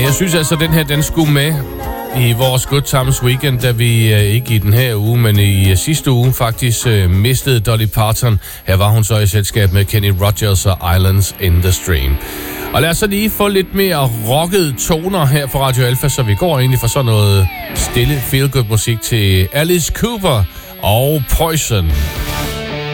jeg synes altså, at den her, den skulle med i vores Good Times Weekend, da vi ikke i den her uge, men i sidste uge faktisk mistede Dolly Parton. Her var hun så i selskab med Kenny Rogers og Islands in the Stream. Og lad os så lige få lidt mere rockede toner her fra Radio Alpha, så vi går egentlig fra sådan noget stille feel-good musik til Alice Cooper og Poison.